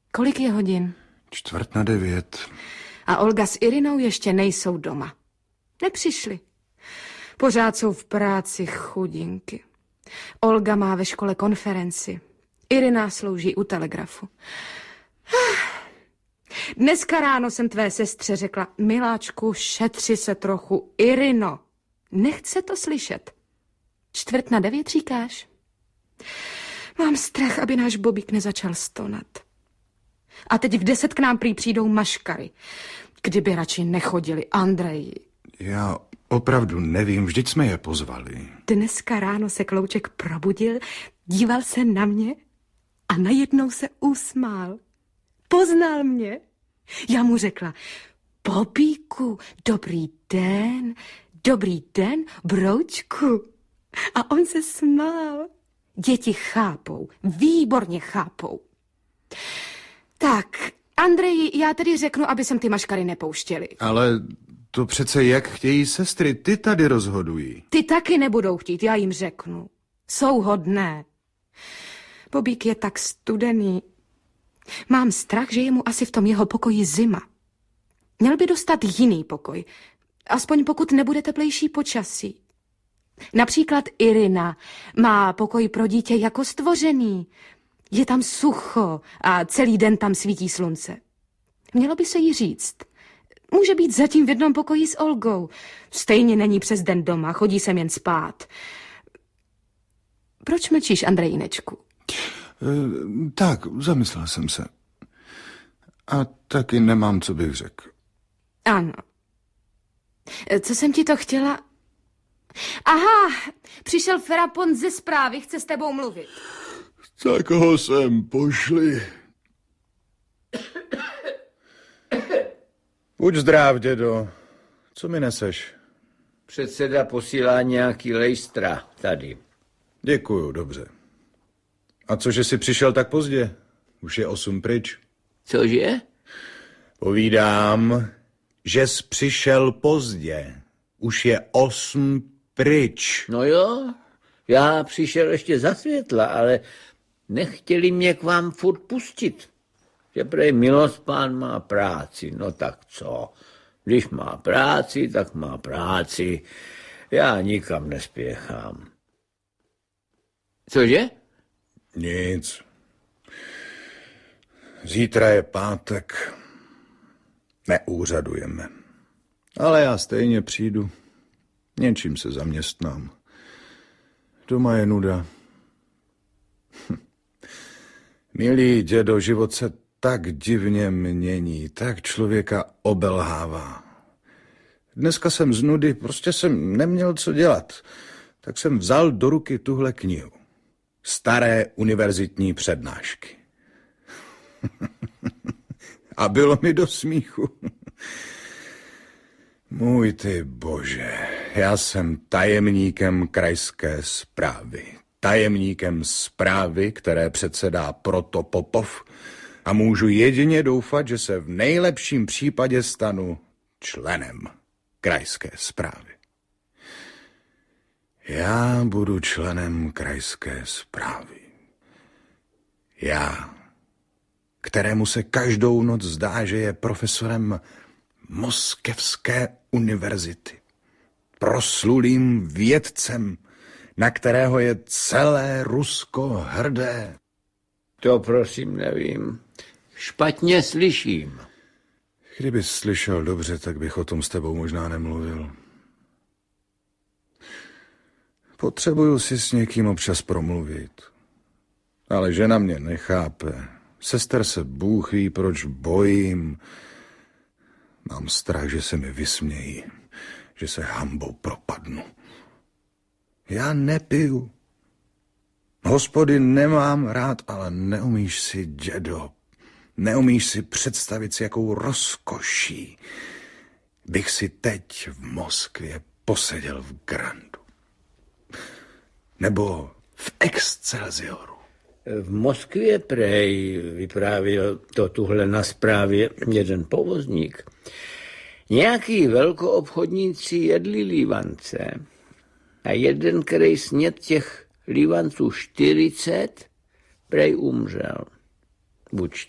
Kolik je hodin? 8:45. A Olga s Irinou ještě nejsou doma. Nepřišli. Pořád jsou v práci, chudinky. Olga má ve škole konferenci. Irina slouží u telegrafu. Dneska ráno jsem tvé sestře řekla, miláčku, šetři se trochu, Irino. Nechce to slyšet. 8:45 říkáš? Mám strach, aby náš Bobík nezačal stonat. A teď v 10 k nám prý přijdou maškary. Kdyby radši nechodili, Andreji. Já opravdu nevím, vždyť jsme je pozvali. Dneska ráno se Klouček probudil, díval se na mě a najednou se usmál. Poznal mě. Já mu řekla, Bobíku, dobrý den, broučku. A on se smál. Děti chápou, výborně chápou. Tak, Andreji, já tedy řeknu, aby sem ty maškary nepouštěli. Ale to přece jak chtějí sestry, ty tady rozhodují. Ty taky nebudou chtít, já jim řeknu. Jsou hodné. Bobík je tak studený. Mám strach, že je mu asi v tom jeho pokoji zima. Měl by dostat jiný pokoj, aspoň pokud nebude teplejší počasí. Například Irina má pokoj pro dítě jako stvořený. Je tam sucho a celý den tam svítí slunce. Mělo by se jí říct. Může být zatím v jednom pokoji s Olgou. Stejně není přes den doma, chodí sem jen spát. Proč mlčíš, Andrejínečku? Tak, zamyslel jsem se. A taky nemám, co bych řekl. Ano. Co jsem ti to chtěla... Aha, přišel Ferapont ze zprávy, chce s tebou mluvit. Tak ho sem pošli. Buď zdrav, dědo. Co mi neseš? Předseda posílá nějaký lejstra tady. Děkuju, dobře. A cože jsi přišel tak pozdě? Už je 8 pryč. Cože? Povídám, že jsi přišel pozdě. Už je 8 pryč. No jo, já přišel ještě za světla, ale nechtěli mě k vám furt pustit. Že prej Milospán má práci, no tak co? Když má práci, tak má práci. Já nikam nespěchám. Cože? Nic. Zítra je pátek. Neúřadujeme. Ale já stejně přijdu. Něčím se zaměstnám. Doma je nuda. Milý dědo, život se tak divně mění, tak člověka obelhává. Dneska jsem z nudy, prostě jsem neměl co dělat. Tak jsem vzal do ruky tuhle knihu. Staré univerzitní přednášky. A bylo mi do smíchu. Můj ty bože, já jsem tajemníkem krajské správy. Tajemníkem správy, které předsedá Protopopov, a můžu jedině doufat, že se v nejlepším případě stanu členem krajské správy. Já budu členem krajské správy. Já, kterému se každou noc zdá, že je profesorem Moskevské univerzity. Proslulým vědcem, na kterého je celé Rusko hrdé. To prosím nevím. Špatně slyším. Kdybys slyšel dobře, tak bych o tom s tebou možná nemluvil. Potřebuju si s někým občas promluvit. Ale žena mě nechápe. Sester se Bůh ví, proč bojím. Mám strach, že se mi vysmějí, že se hanbou propadnu. Já nepiju. Hospody nemám rád, ale neumíš si, dědo, neumíš si představit, s jakou rozkoší bych si teď v Moskvě poseděl v Grandu. Nebo v Excelsioru. V Moskvě prej vyprávěl to tuhle na zprávě jeden povozník. Nějaký velkoobchodníci jedli lívance a jeden, který sněd těch lívanců 40, prej umřel. Buď